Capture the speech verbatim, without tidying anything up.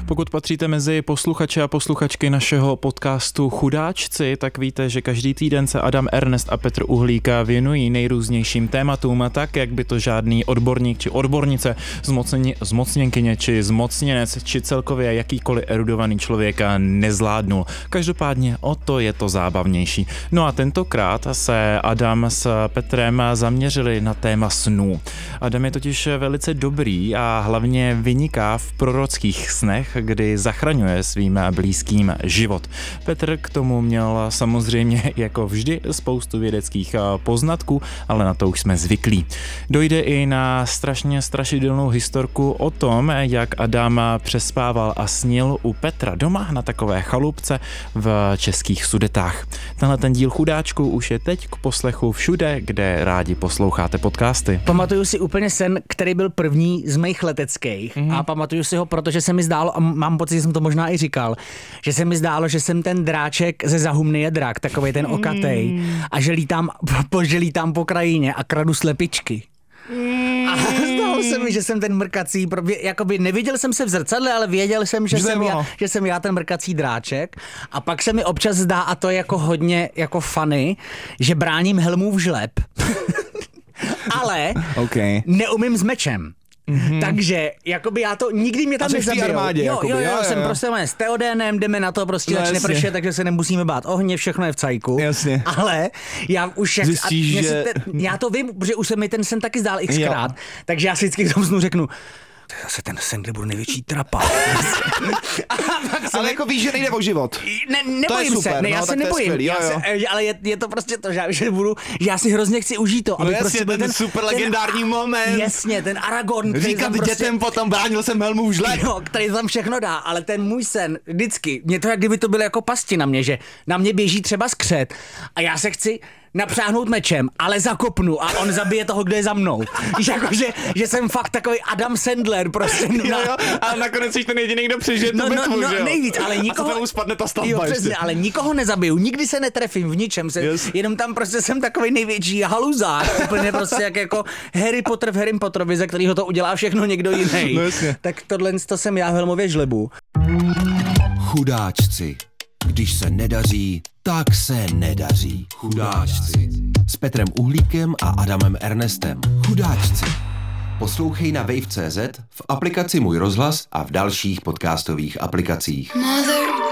Pokud patříte mezi posluchače a posluchačky našeho podcastu Chudáčci, tak víte, že každý týden se Adam Ernest a Petr Uhlík věnují nejrůznějším tématům, tak jak by to žádný odborník či odbornice, zmocněni, zmocněnkyně či zmocněnec, či celkově jakýkoliv erudovaný člověk nezvládnul. Každopádně o to je to zábavnější. No a tentokrát se Adam s Petrem zaměřili na téma snů. Adam je totiž velice dobrý a hlavně vyniká v prorockých snech, kdy zachraňuje svým blízkým život. Petr k tomu měl samozřejmě jako vždy spoustu vědeckých poznatků, ale na to už jsme zvyklí. Dojde i na strašně strašidelnou historku o tom, jak Adam přespával a snil u Petra doma na takové chalupce v českých Sudetách. Tenhle ten díl Chudáčku už je teď k poslechu všude, kde rádi posloucháte podcasty. Pamatuju si úplně sen, který byl první z mých leteckých mm. a pamatuju si ho, protože se mi zdálo, a mám pocit, že jsem to možná i říkal, že se mi zdálo, že jsem ten dráček ze Zahumny drak, takovej ten okatej mm. a že lítám, po, že lítám po krajině a kradu slepičky. Mm. A zdálo se mi, že jsem ten mrkací, jakoby neviděl jsem se v zrcadle, ale věděl jsem, že, jsem já, že jsem já ten mrkací dráček a pak se mi občas zdá, a to je jako hodně jako funny, že bráním Helmův žleb. Ale okay. neumím s mečem. Mm-hmm. Takže, jakoby já to, nikdy mě tam nezabijou. Armádě, jo, jakoby, jo, jo, jo, jo, jsem jo. prostě s Teodénem, jdeme na to, prostě no, začne pršet, takže se nemusíme bát ohně, všechno je v cajku. Jasně. Ale já už jak... Zjistíš, a, že... ten, já to vím, protože už se mi ten sen taky zdál xkrát, takže já si vždycky k tomu snu řeknu, to je zase ten sen, kde budu největší trapa. Ale mi... jako víš, že nejde o život. Ne, nebojím super, se, ne, no, já se nebojím, skvělý, jo, jo. Já se, ale je, je to prostě to, že, že budu, že já si hrozně chci užít to, aby no prostě jasně, byl ten, ten super legendární ten, moment. Jasně, ten Aragorn, který říkat prostě, dětem potom bránil jsem Helmův žleb. Jo, který tam všechno dá, ale ten můj sen vždycky, mě to jak kdyby to bylo jako pasti na mě, že na mě běží třeba skřet a já se chci napřáhnout mečem, ale zakopnu a on zabije toho, kdo je za mnou. Víš, jako, že, že jsem fakt takový Adam Sandler prostě. No, jo, jo, ale nakonec jsi ten jediný, kdo přežije no, tu bitvu, no, no, že jo? nejvíc, ale nikoho... A co tam spadne ta stavba jo, ještě. přesně, ale nikoho nezabiju, nikdy se netrefím v ničem, se, yes. jenom tam prostě jsem takový největší haluzák, úplně prostě jak jako Harry Potter v Harry Potterovi, ze kterého to udělá všechno někdo jiný. No, jasně. Tak tohle to jsem já v Helmově žlebu. Chudáčci. Když se nedaří, tak se nedaří. Chudáčci. S Petrem Uhlíkem a Adamem Ernestem. Chudáčci. Poslouchej na wave tečka cé zet, v aplikaci Můj rozhlas a v dalších podcastových aplikacích. Mother.